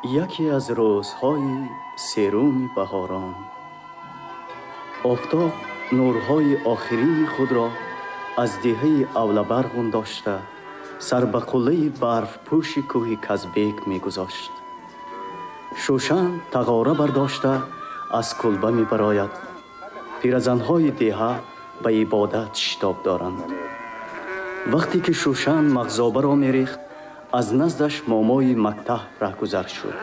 یکی از روزهای سرون بهاران آفتاب نورهای آخرین خود را از دهه اولبرغون داشته سر به قله برف پوش کوه کزبیک می گذاشت. شوشن تغاره برداشته از کلبه می براید. پیرزنهای دهه به عبادت شتاب دارند. وقتی که شوشن مغزابه را می ریخت از نزدش مامای مکته رهگذر شد.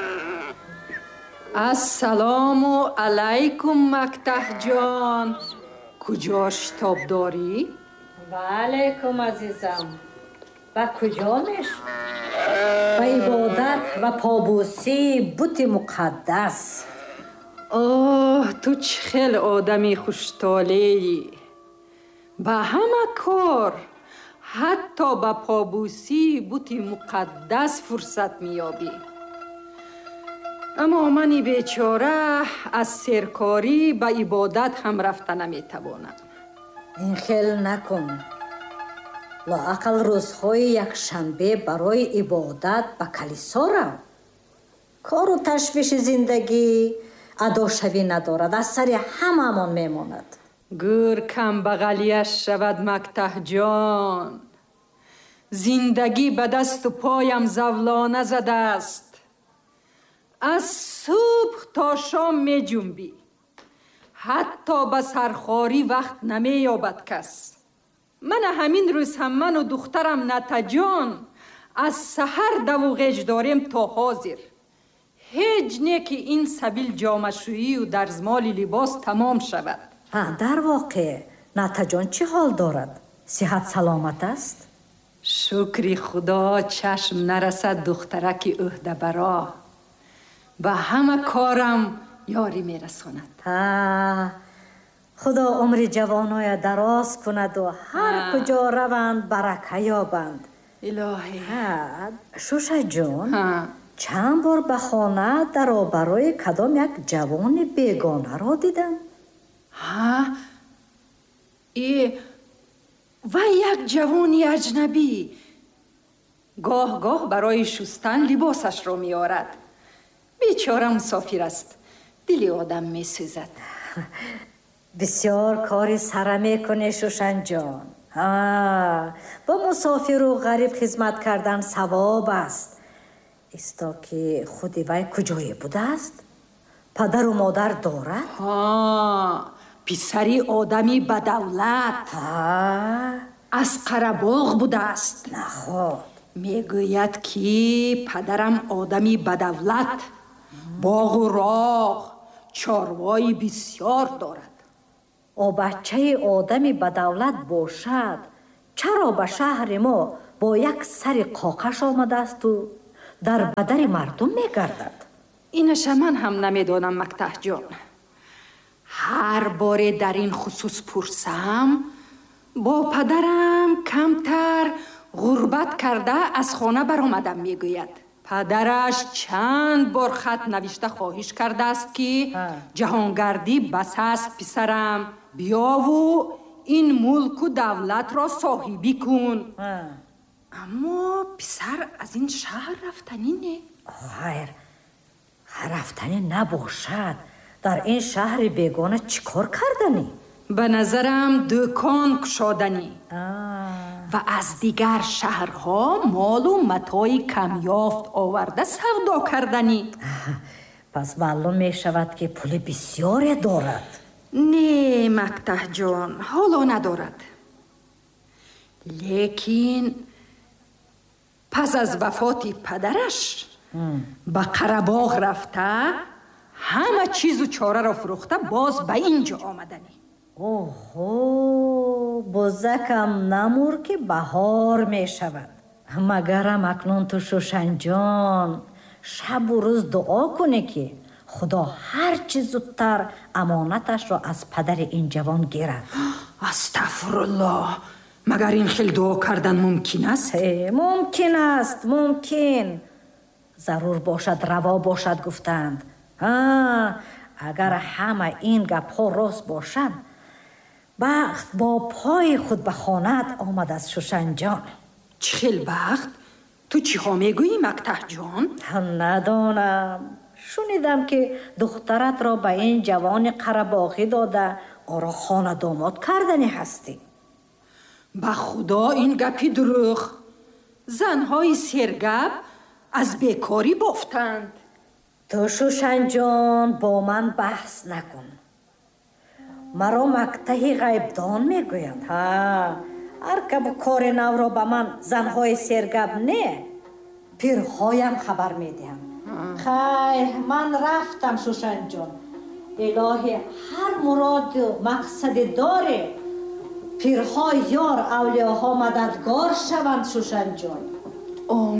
السلام علیکم مکته جان، کجا شتاب داری؟ و علیکم عزیزم. و کجا میش؟ و عبادت و پابوسی بوت مقدس. اوه تو چه خیلی آدمی خوشتالی. با همه کار حتی با پابوسی بوت مقدس فرصت میابی. اما منی بیچاره از سرکاری به عبادت هم رفته نمیتوانم. این خیل نکن. لااقل روزهای یک شنبه برای عبادت به کلیسا رو. کار و تشویش زندگی اداشوی ندارد، از سر هممون میماند. گر کم بغلیش شود مکته جان. زندگی به دست و پایم زولانه زده است. از صبح تا شام می جنبی. حتی به سرخاری وقت نمی یابد کس. من همین روز هم من و دخترم نتجان از سحر دوغیج داریم تا حاضر. هیچ نه که این سبیل جامشویی و درزمال لباس تمام شود. در واقع نتجان چه حال دارد؟ صحت سلامت است؟ شکر خدا چشم نرسد دخترک عهده برا. به همه کارم یاری میرساند. خدا عمر جوانای دراز کند و هر کجا روند برکه یابند. الهی. شوشه جون، چند بار به خانه در برای کدام یک جوان بیگانه را دیدم. و یک جوانی اجنبی گاه گاه برای شستن لباسش را میارد. بیچاره مسافر است. دل آدم میسوزد. بسیار کاری سره میکنه شوشن جان. با مسافر و غریب خدمت کردن ثواب است. استا که خودی وی کجای بوده است؟ پدر و مادر دارد؟ پسری آدمی بدولت. از قره‌باغ بوده است. نخود میگوید که پدرم آدمی بدولت، باغ و راغ، چاروای بسیار دارد. او بچه آدمی بدولت باشد، چرا به شهر ما با یک سر قاقش آمده است و در بدر مردم میگردد؟ اینش من هم نمیدانم مکته جان. هر بار در این خصوص پرسم با پدرم کمتر غربت کرده از خانه برآمدم میگوید. پدرش چند بار خط نوشته خواهش کرده است که جهانگردی بس است پسرم، بیا و این ملک و دولت را صاحبی کن. اما پسر از این شهر رفتنی نه. خیر رفتنی نباشد. در این شهر بیگانه چیکار کردنی؟ به نظرم دکان کشادنی و از دیگر شهرها مال و متاع کمیافت آورده سودا کردنی. پس معلوم می شود که پول بسیاری دارد. نه مکته جان، حالا ندارد. لیکن پس از وفات پدرش به قره‌باغ رفته همه چیز و چاره را فروخته باز به اینجا آمدنی. اوهو، بزکم نمور که بهار می شود. مگرم اکنون تو شوشن جان شب و روز دعا کنی که خدا هر چیز زودتر امانتش را از پدر این جوان گیرد. استغفرالله، مگر این خیلی دعا کردن ممکن است؟ ممکن است، ممکن. ضرور باشد روا باشد گفتند. اگر همه این گپ ها راست باشد بخت با پای خود به خانه‌ات آمد از شوشن جان. چه بخت؟ ту чӣ ҳо мегӯӣ мактаҳҷон? надонам. шунидам ки духтаратро ба ин ҷавони қарабоғӣ дода оро хонадомот кардани ҳастӣ. ба худо ин гапи дурӯғ. занҳои сергап аз бекорӣ бофтанд. ту шушанҷон бо ман баҳс накун. маро мактаҳи ғайбдон мегӯянд. ҳар кабу кори навро ба ман занҳои сергап не, пирҳоям хабар медиҳам. хайр, ман рафтам шушанҷон. илоҳӣ ҳар муроду мақсади доре пирҳо ёр авлиёҳо мададгор шаванд шушанҷон.